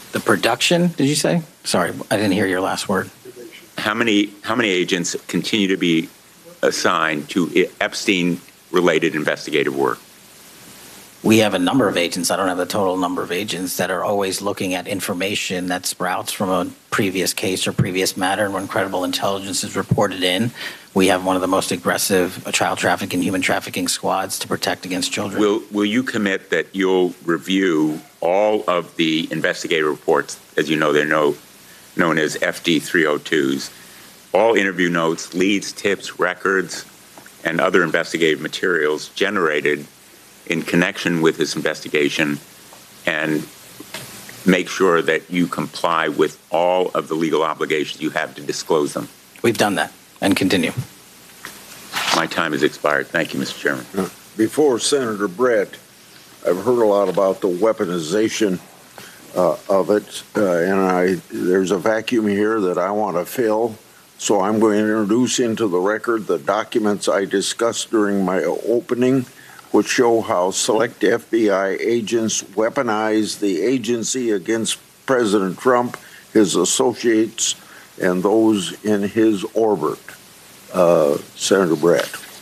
The production, did you say? Sorry, I didn't hear your last word. How many agents continue to be assigned to Epstein-related investigative work? We have a number of agents. I don't have the total number of agents that are always looking at information that sprouts from a previous case or previous matter. And when credible intelligence is reported in, we have one of the most aggressive child trafficking, human trafficking squads to protect against children. Will you commit that you'll review all of the investigative reports, as you know, they're known as FD 302s, all interview notes, leads, tips, records, and other investigative materials generated in connection with this investigation, and make sure that you comply with all of the legal obligations you have to disclose them? We've done that and continue. My time has expired. Thank you, Mr. Chairman. Before Senator Brett, I've heard a lot about the weaponization of it, and there's a vacuum here that I want to fill. So I'm going to introduce into the record the documents I discussed during my opening, which show how select FBI agents weaponize the agency against President Trump, his associates, and those in his orbit. Senator Brett.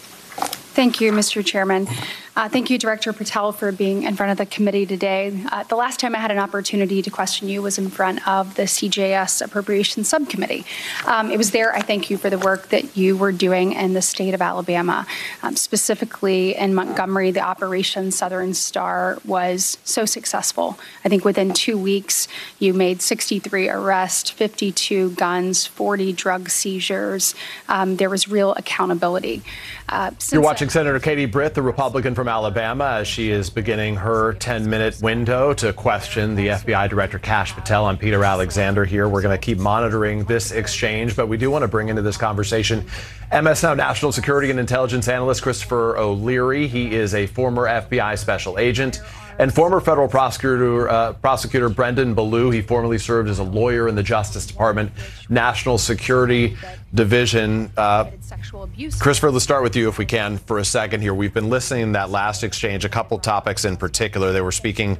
Thank you, Mr. Chairman. Thank you, Director Patel, for being in front of the committee today. The last time I had an opportunity to question you was in front of the CJS Appropriations Subcommittee. It was there I thank you for the work that you were doing in the state of Alabama. Specifically in Montgomery, the Operation Southern Star was so successful. I think within 2 weeks, you made 63 arrests, 52 guns, 40 drug seizures. There was real accountability. You're watching Senator Katie Britt, the Republican from Alabama, as she is beginning her 10-minute window to question the FBI Director Kash Patel. I'm Peter Alexander here. We're going to keep monitoring this exchange, but we do want to bring into this conversation MS Now National Security and Intelligence Analyst Christopher O'Leary. He is a former FBI special agent and former federal prosecutor Brendan Ballou. He formerly served as a lawyer in the Justice Department National Security Division. Christopher, let's start with you if we can for a second here. We've been listening to that last exchange, a couple topics in particular. They were speaking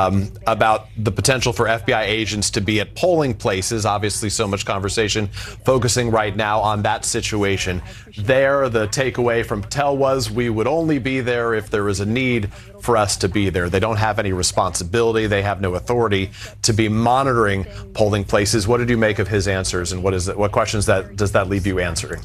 about the potential for FBI agents to be at polling places. Obviously, so much conversation focusing right now on that situation. There, the takeaway from Patel was we would only be there if there was a need for us to be there. They don't have any responsibility. They have no authority to be monitoring polling places. What did you make of his answers, and what questions does that leave you asking?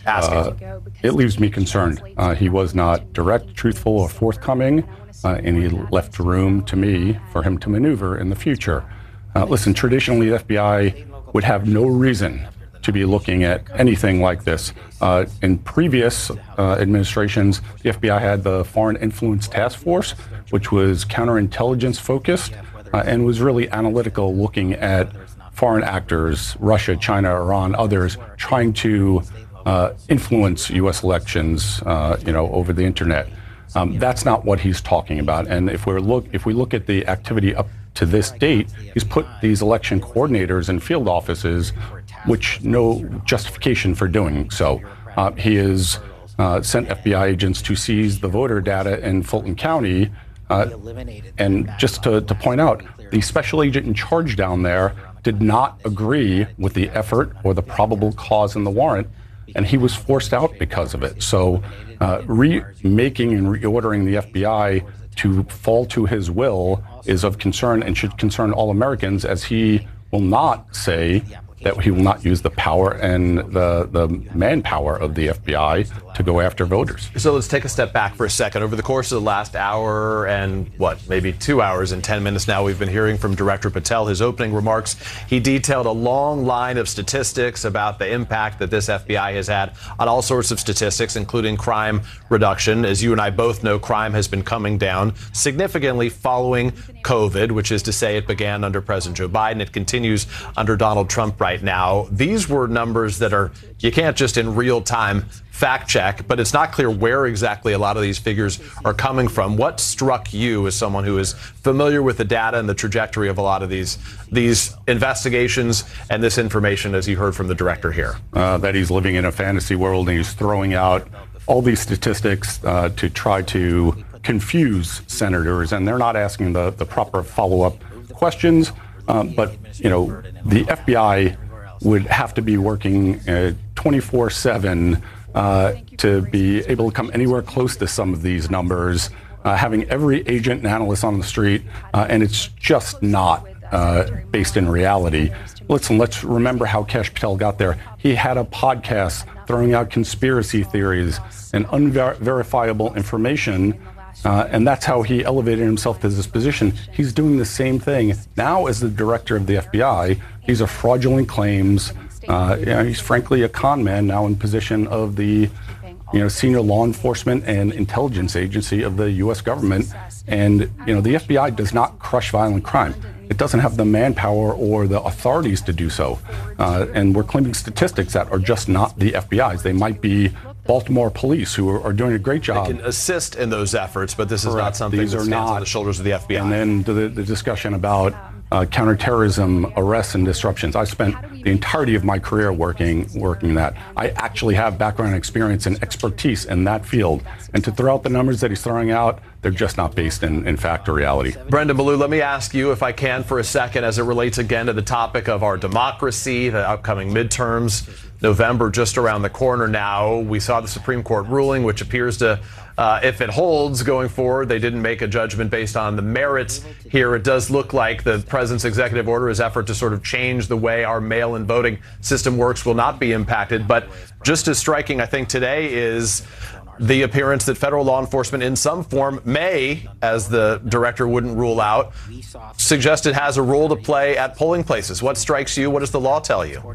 It leaves me concerned. He was not direct, truthful, or forthcoming, and he left room to me for him to maneuver in the future. Listen, traditionally, the FBI would have no reason to be looking at anything like this. In previous administrations, the FBI had the Foreign Influence Task Force, which was counterintelligence focused and was really analytical, looking at foreign actors, Russia, China, Iran, others, trying to influence U.S. elections, over the internet. That's not what he's talking about. And if we look at the activity up to this date, he's put these election coordinators in field offices, which no justification for doing so. He has sent FBI agents to seize the voter data in Fulton County. And just to point out, the special agent in charge down there did not agree with the effort or the probable cause in the warrant, and he was forced out because of it. So remaking and reordering the FBI to fall to his will is of concern and should concern all Americans, as he will not say that he will not use the power and the manpower of the FBI to go after voters. So let's take a step back for a second. Over the course of the last hour and maybe 2 hours and 10 minutes now, we've been hearing from Director Patel. His opening remarks, he detailed a long line of statistics about the impact that this FBI has had on all sorts of statistics, including crime reduction. As you and I both know, crime has been coming down significantly following COVID, which is to say it began under President Joe Biden. It continues under Donald Trump right now. These were numbers that you can't just in real time fact check, but it's not clear where exactly a lot of these figures are coming from. What struck you as someone who is familiar with the data and the trajectory of a lot of these investigations and this information, as you heard from the director here? That he's living in a fantasy world and he's throwing out all these statistics to try to confuse senators, and they're not asking the proper follow-up questions. But, the FBI would have to be working 24/7 to be able to come anywhere close to some of these numbers, having every agent and analyst on the street, and it's just not based in reality. Listen, let's remember how Kash Patel got there. He had a podcast throwing out conspiracy theories and unverifiable information, and that's how he elevated himself to this position. He's doing the same thing now as the director of the FBI. These are fraudulent claims. He's frankly a con man now in position of the senior law enforcement and intelligence agency of the U.S. government. And, the FBI does not crush violent crime. It doesn't have the manpower or the authorities to do so. And we're claiming statistics that are just not the FBI's. They might be Baltimore police who are doing a great job. They can assist in those efforts, but this is Correct. not something that stands on the shoulders of the FBI. And then the discussion about counterterrorism arrests and disruptions. I spent the entirety of my career working that. I actually have background experience and expertise in that field. And to throw out the numbers that he's throwing out, they're just not based in fact or reality. Brendan Ballou, let me ask you, if I can, for a second, as it relates again to the topic of our democracy, the upcoming midterms, November just around the corner now. We saw the Supreme Court ruling, which appears to, if it holds going forward, they didn't make a judgment based on the merits here. It does look like the president's executive order, his effort to sort of change the way our mail-in voting system works, will not be impacted. But just as striking, I think, today is the appearance that federal law enforcement in some form may, as the director wouldn't rule out, suggest it has a role to play at polling places. What strikes you? What does the law tell you?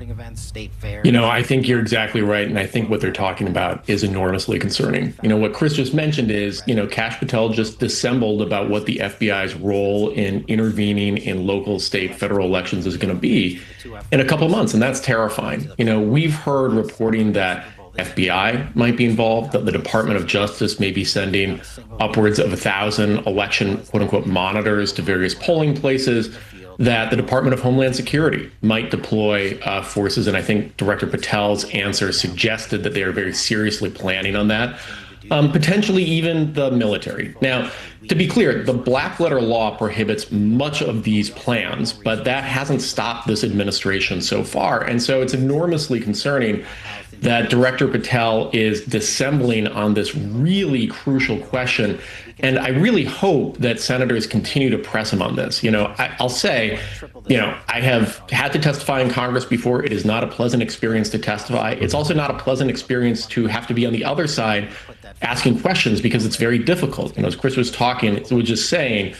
I think you're exactly right. And I think what they're talking about is enormously concerning. What Chris just mentioned is, Kash Patel just dissembled about what the FBI's role in intervening in local, state, federal elections is going to be in a couple of months. And that's terrifying. We've heard reporting that FBI might be involved, that the Department of Justice may be sending upwards of 1,000 election, quote unquote, monitors to various polling places, that the Department of Homeland Security might deploy forces. And I think Director Patel's answer suggested that they are very seriously planning on that. Potentially even the military. Now, to be clear, the black letter law prohibits much of these plans, but that hasn't stopped this administration so far. And so it's enormously concerning that Director Patel is dissembling on this really crucial question. And I really hope that senators continue to press him on this. I'll say, I have had to testify in Congress before. It is not a pleasant experience to testify. It's also not a pleasant experience to have to be on the other side asking questions, because it's very difficult. As Chris was talking, it was just saying,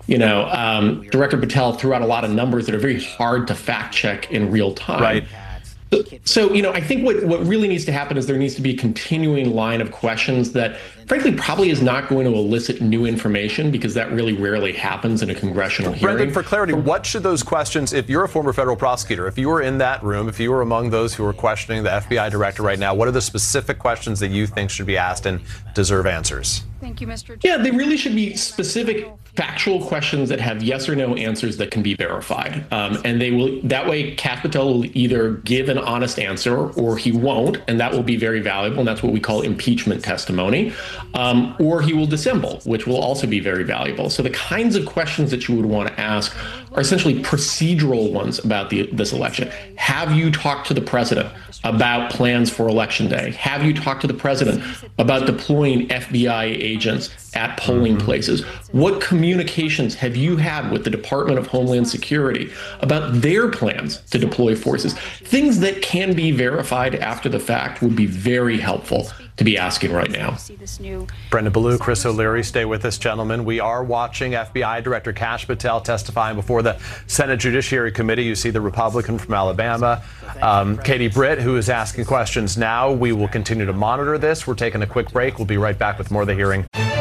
Director Patel threw out a lot of numbers that are very hard to fact check in real time. Right. So, I think what really needs to happen is there needs to be a continuing line of questions that, frankly, probably is not going to elicit new information, because that really rarely happens in a congressional hearing. Brendan, for clarity, what should those questions, if you're a former federal prosecutor, if you were in that room, if you were among those who are questioning the FBI director right now, what are the specific questions that you think should be asked and deserve answers? Thank you, Mr. Yeah, they really should be specific factual questions that have yes or no answers that can be verified. And they will, that way, Kash Patel will either give an honest answer or he won't, and that will be very valuable. And that's what we call impeachment testimony. Or he will dissemble, which will also be very valuable. So the kinds of questions that you would want to ask are essentially procedural ones about this election. Have you talked to the president about plans for Election Day? Have you talked to the president about deploying FBI agents at polling places? What communications have you had with the Department of Homeland Security about their plans to deploy forces? Things that can be verified after the fact would be very helpful to be asking right now. Brendan Ballou, Chris O'Leary, stay with us, gentlemen. We are watching FBI Director Kash Patel testifying before the Senate Judiciary Committee. You see the Republican from Alabama, Katie Britt, who is asking questions now. We will continue to monitor this. We're taking a quick break. We'll be right back with more of the hearing.